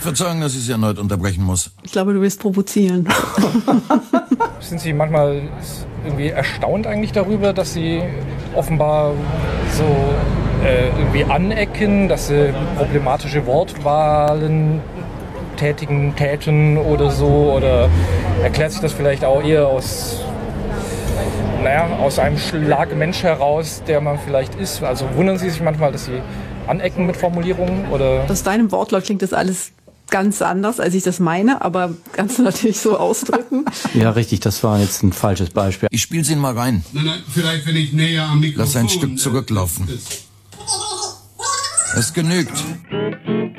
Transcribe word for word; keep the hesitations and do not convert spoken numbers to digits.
Verzeihen, dass ich Sie erneut unterbrechen muss. Ich glaube, du willst provozieren. Sind Sie manchmal irgendwie erstaunt eigentlich darüber, dass Sie offenbar so äh, irgendwie anecken, dass Sie problematische Wortwahlen tätigen, täten oder so? Oder erklärt sich das vielleicht auch eher aus, naja, aus einem Schlag Mensch heraus, der man vielleicht ist? Also wundern Sie sich manchmal, dass Sie anecken mit Formulierungen? Oder? Aus deinem Wortlaut klingt das alles ganz anders, als ich das meine, aber kannst du natürlich so ausdrücken. Ja, richtig, das war jetzt ein falsches Beispiel. Ich spiel's Ihnen mal rein. Nein, nein, vielleicht, wenn ich näher am Mikrofon... Lass ein Stück zurücklaufen. Es genügt.